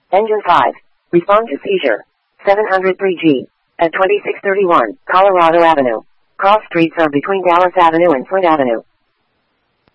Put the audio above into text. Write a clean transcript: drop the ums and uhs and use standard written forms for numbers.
Engine 5. Respond to seizure. 703G. At 2631 Colorado Avenue. Cross streets are between Dallas Avenue and Flint Avenue.